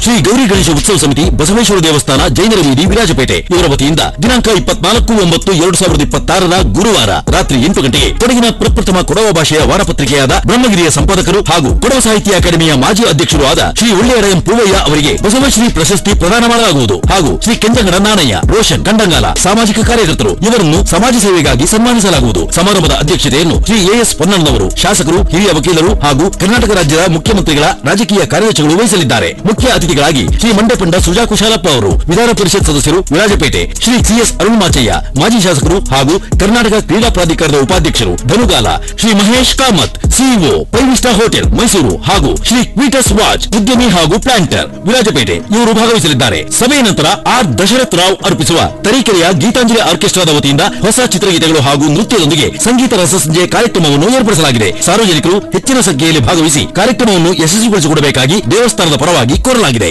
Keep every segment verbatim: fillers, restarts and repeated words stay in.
ಶ್ರೀ ಗೌರಿ ಗಣೇಶ ಉತ್ಸವ ಸಮಿತಿ ಬಸವೇಶ್ವರ ದೇವಸ್ಥಾನ ಜೈನರ ಬೀದಿ ವಿರಾಜಪೇಟೆ ಇವರ ವತಿಯಿಂದ ದಿನಾಂಕ ಇಪ್ಪತ್ನಾಲ್ಕು ಒಂಬತ್ತು ಎರಡು ಸಾವಿರದ ಇಪ್ಪತ್ತಾರರ ಗುರುವಾರ ರಾತ್ರಿ ಎಂಟು ಗಂಟೆಗೆ ಕೊಡಗಿನ ಪ್ರಪ್ರಥಮ ಕೊಡವ ಭಾಷೆಯ ವಾರಪತ್ರಿಕೆಯಾದ ಬ್ರಹ್ಮಗಿರಿಯ ಸಂಪಾದಕರು ಹಾಗೂ ಕೊಡವ ಸಾಹಿತ್ಯ ಅಕಾಡೆಮಿಯ ಮಾಜಿ ಅಧ್ಯಕ್ಷರು ಆದ ಶ್ರೀ ಒಳ್ಳೆಯರಎಂ ಪೂವಯ್ಯ ಅವರಿಗೆ ಬಸವಶ್ರೀ ಪ್ರಶಸ್ತಿ ಪ್ರದಾನ ಮಾಡಲಾಗುವುದು ಹಾಗೂ ಶ್ರೀ ಕೆಂಜಂಗಡ ನಾಣಯ್ಯ ರೋಷನ್ ಕಂಡಂಗಾಲ ಸಾಮಾಜಿಕ ಕಾರ್ಯಕರ್ತರು ಇವರನ್ನು ಸಮಾಜ ಸೇವೆಗಾಗಿ ಸನ್ಮಾನಿಸಲಾಗುವುದು. ಸಮಾರಂಭದ ಅಧ್ಯಕ್ಷತೆಯನ್ನು ಶ್ರೀ ಎಎಸ್ ಪೊನ್ನಣ್ಣನವರು ಶಾಸಕರು, ಹಿರಿಯ ವಕೀಲರು ಹಾಗೂ ಕರ್ನಾಟಕ ರಾಜ್ಯದ ಮುಖ್ಯಮಂತ್ರಿಗಳ ರಾಜಕೀಯ ಕಾರ್ಯದರ್ಶಿಗಳು ವಹಿಸಲಿದ್ದಾರೆ. ಮುಖ್ಯ ಅತಿಥಿಗಳಾಗಿ ಶ್ರೀ ಮಂಡ್ಯಪಂಡ ಸುಜಾ ಕುಶಾಲಪ್ಪ ಅವರು, ವಿಧಾನ ಪರಿಷತ್ ಸದಸ್ಯರು ವಿರಾಜಪೇಟೆ ಶ್ರೀ ಸಿಎಸ್ ಅರುಣಮಾಚಯ್ಯ ಮಾಜಿ ಶಾಸಕರು ಹಾಗೂ ಕರ್ನಾಟಕ ಕ್ರೀಡಾ ಪ್ರಾಧಿಕಾರದ ಉಪಾಧ್ಯಕ್ಷರು ಧನುಗಾಲ, Shri Mahesh Kamath CEO five star hotel Mysuru ಹಾಗೂ ಶ್ರೀ ಕ್ವೀಟಸ್ ವಾಚ್ ಉದ್ಯಮಿ ಹಾಗೂ ಪ್ಲಾಂಟರ್ ವಿರಾಜಪೇಟೆ ಇವರು ಭಾಗವಹಿಸಲಿದ್ದಾರೆ. ಸಭೆಯ ನಂತರ ಆರ್ ದಶರಥ್ ರಾವ್ ಅರ್ಪಿಸುವ ತರೀಕೆರೆಯ ಗೀತಾಂಜಲಿ ಆರ್ಕೆಸ್ಟ್ರಾದ ವತಿಯಿಂದ ಹೊಸ ಚಿತ್ರಗೀತೆಗಳು ಹಾಗೂ ನೃತ್ಯದೊಂದಿಗೆ ಸಂಗೀತ ರಸಸಂಜೆ ಕಾರ್ಯಕ್ರಮವನ್ನು ಏರ್ಪಡಿಸಲಾಗಿದೆ. ಸಾರ್ವಜನಿಕರು ಹೆಚ್ಚಿನ ಸಂಖ್ಯೆಯಲ್ಲಿ ಭಾಗವಹಿಸಿ ಕಾರ್ಯಕ್ರಮವನ್ನು ಯಶಸ್ವಿಗೊಳಿಸಿಕೊಡಬೇಕಾಗಿ ದೇವಸ್ಥಾನದ ಪರವಾಗಿ ಕೋರಲಾಗಿದೆ.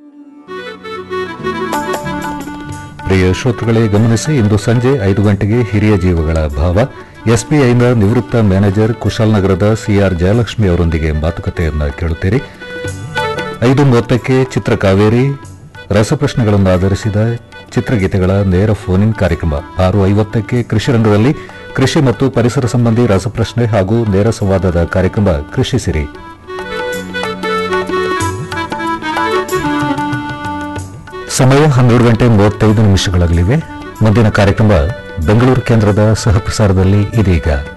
ಪ್ರಿಯ ಶ್ರೋತೃಗಳೇ, ಗಮನಿಸಿ, ಇಂದು ಸಂಜೆ ಐದು ಗಂಟೆಗೆ ಹಿರಿಯ ಜೀವಗಳ ಭಾವ ಎಸ್ಬಿಐನ ನಿವೃತ್ತ ಮ್ಯಾನೇಜರ್ ಕುಶಾಲನಗರದ ಸಿಆರ್ ಜಯಲಕ್ಷ್ಮಿ ಅವರೊಂದಿಗೆ ಮಾತುಕತೆಯನ್ನು ಕೇಳುತ್ತೀರಿ. ಐದು ಮೂವತ್ತಕ್ಕೆ ಚಿತ್ರಕಾವೇರಿ ರಸಪ್ರಶ್ನೆಗಳನ್ನು ಆಧರಿಸಿದ ಚಿತ್ರಗೀತೆಗಳ ನೇರ ಫೋನ್ ಇನ್ ಕಾರ್ಯಕ್ರಮ. ಆರು ಐವತ್ತಕ್ಕೆ ಕೃಷಿ ರಂಗದಲ್ಲಿ ಕೃಷಿ ಮತ್ತು ಪರಿಸರ ಸಂಬಂಧಿ ರಸಪ್ರಶ್ನೆ ಹಾಗೂ ನೇರ ಸಂವಾದದ ಕಾರ್ಯಕ್ರಮ ಕೃಷಿ ಸಿರಿ. ಸಮಯ ಹನ್ನೆರಡು ಗಂಟೆ ಮೂವತ್ತೈದು ನಿಮಿಷಗಳಾಗಲಿವೆ. ಮುಂದಿನ ಕಾರ್ಯಕ್ರಮ ಬೆಂಗಳೂರು ಕೇಂದ್ರದ ಸಹಪ್ರಸಾರದಲ್ಲಿ ಇದೀಗ.